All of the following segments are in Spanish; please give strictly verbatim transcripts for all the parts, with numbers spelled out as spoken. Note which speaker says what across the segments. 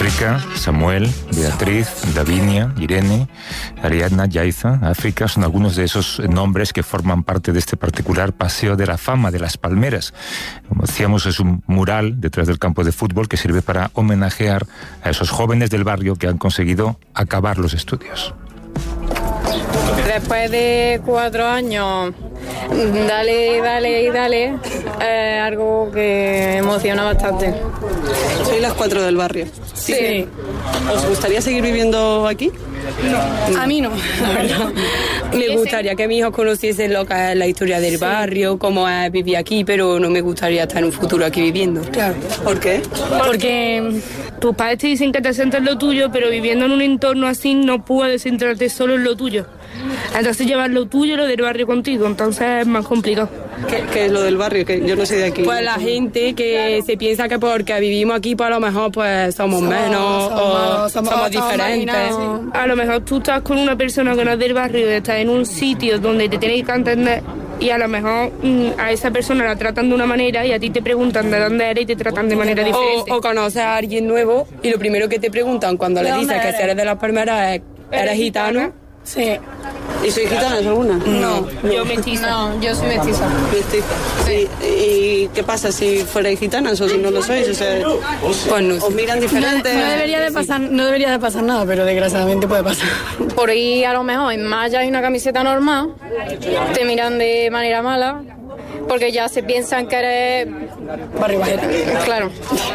Speaker 1: Enrica, Samuel, Beatriz, Davinia, Irene, Ariadna, Yaiza, África son algunos de esos nombres que forman parte de este particular Paseo de la Fama de Las Palmeras. Como decíamos, es un mural detrás del campo de fútbol que sirve para homenajear a esos jóvenes del barrio que han conseguido acabar los estudios.
Speaker 2: Después de cuatro años, dale, dale y dale, es eh, algo que emociona bastante.
Speaker 3: ¿Sois las cuatro del barrio?
Speaker 2: Sí. sí.
Speaker 3: ¿Os gustaría seguir viviendo aquí?
Speaker 2: No. A mí no, la verdad.
Speaker 4: Me gustaría que mis hijos conociesen lo que es la historia del sí. barrio, cómo es vivir aquí, pero no me gustaría estar en un futuro aquí viviendo.
Speaker 3: Claro. ¿Por qué?
Speaker 5: Porque tus padres te dicen que te centres en lo tuyo, pero viviendo en un entorno así no puedes centrarte solo en lo tuyo. Entonces llevar lo tuyo y lo del barrio contigo, entonces es más complicado.
Speaker 3: ¿Qué, qué es lo del barrio? Que yo no soy de aquí.
Speaker 4: Pues la gente que se piensa que porque vivimos aquí, pues a lo mejor pues somos, somos menos somos, o somos, somos diferentes.
Speaker 5: A lo mejor tú estás con una persona que no es del barrio y estás en un sitio donde te tienes que entender y a lo mejor a esa persona la tratan de una manera y a ti te preguntan de dónde eres y te tratan de manera diferente.
Speaker 4: O, o conoces a alguien nuevo y lo primero que te preguntan cuando le dices que si eres de Las Palmeras es ¿eres gitano?
Speaker 2: Sí.
Speaker 3: ¿Y soy gitana alguna?
Speaker 2: No,
Speaker 5: no, yo mestiza.
Speaker 2: No, yo soy mestiza.
Speaker 3: Mestiza. Sí. ¿Y, ¿Y qué pasa si fuerais gitanas o si no lo sois? O sea,
Speaker 4: pues no sé.
Speaker 3: ¿Os miran diferente?
Speaker 2: No, no debería de pasar, no debería de pasar nada, pero desgraciadamente puede pasar. Por ahí a lo mejor en malla y una camiseta normal te miran de manera mala porque ya se piensan que eres
Speaker 3: barrio bajero.
Speaker 2: Claro.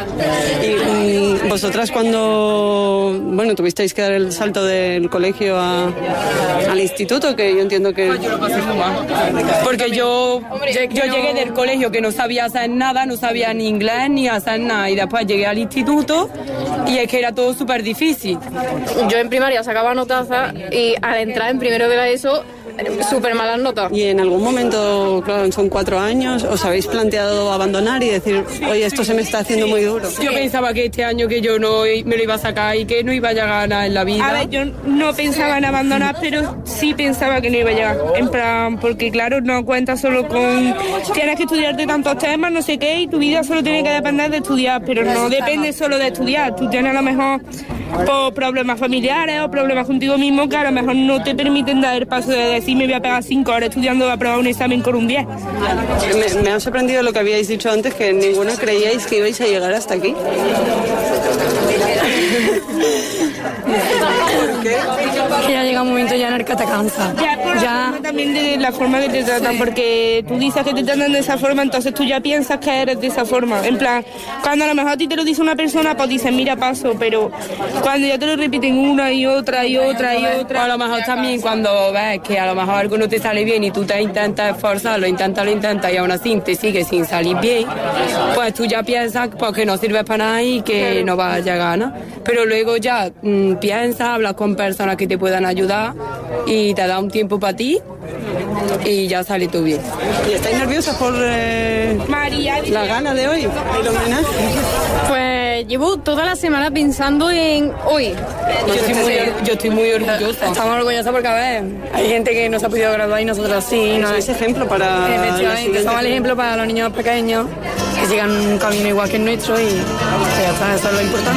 Speaker 3: Y vosotras cuando, bueno, tuvisteis que dar el salto del colegio a, al instituto, que yo entiendo que...
Speaker 4: Yo lo pasé muy mal. Porque yo, Hombre, yo no... llegué del colegio que no sabía hacer nada, no sabía ni inglés ni hacer nada. Y después llegué al instituto y es que era todo súper difícil.
Speaker 2: Yo en primaria sacaba notazas y al entrar en primero de la ESO, súper malas notas.
Speaker 3: Y en algún momento, claro, son cuatro años, ¿os habéis planteado abandonar y decir, oye, esto se me está haciendo muy duro?
Speaker 4: Yo pensaba que este año que yo no me lo iba a sacar y que no iba a llegar a nada en la vida.
Speaker 5: A ver, yo no pensaba en abandonar, pero sí pensaba que no iba a llegar. En plan, porque claro, no cuentas solo con... Tienes que estudiarte tantos temas, no sé qué, y tu vida solo tiene que depender de estudiar, pero no depende solo de estudiar. Tú tienes a lo mejor por problemas familiares o problemas contigo mismo que a lo mejor no te permiten dar el paso de decir me voy a pegar cinco horas estudiando a aprobar un examen con un diez.
Speaker 3: Me, me ha sorprendido lo que habíais dicho antes, que ninguna creíais que ibais a llegar hasta aquí. ¿Por qué?
Speaker 2: Que ya llega un momento ya en el que te cansa.
Speaker 5: Ya, por ya. La también de la forma que te tratan, sí. Porque tú dices que te tratan de esa forma, entonces tú ya piensas que eres de esa forma. En plan, cuando a lo mejor a ti te lo dice una persona, pues dices, mira, paso, pero cuando ya te lo repiten una y otra y otra y otra...
Speaker 4: O a lo mejor también cuando ves que a lo mejor algo no te sale bien y tú te intentas esforzar, lo intentas, lo intentas y aún así te sigue sin salir bien, pues tú ya piensas pues, que no sirves para nada y que no vas a llegar, ¿no? Pero luego ya mmm, piensas, hablas con personas que te puedan ayudar y te da un tiempo para ti y ya sale todo bien.
Speaker 3: ¿Y estáis nerviosas por eh,
Speaker 5: María,
Speaker 3: la gala de hoy, el homenaje?
Speaker 2: Pues llevo toda la semana pensando en hoy.
Speaker 4: Yo estoy muy, yo estoy muy orgullosa.
Speaker 2: Estamos orgullosas porque, a ver, hay gente que no se ha podido graduar y nosotros sí.
Speaker 3: ¿No es ejemplo para...?
Speaker 2: Efectivamente, somos el ejemplo para los niños pequeños que sigan un camino igual que el nuestro y ya está, eso es lo importante.